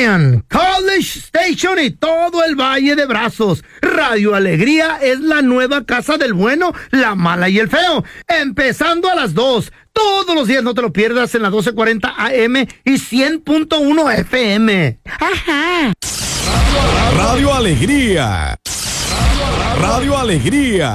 Zion, College Station y todo el Valle de Brazos. Radio Alegría es la nueva casa del bueno, la mala y el feo. Empezando a las 2. Todos los días, no te lo pierdas, en la 1240 AM y 100.1 FM. ¡Ajá! Radio Alegría. Radio Alegría.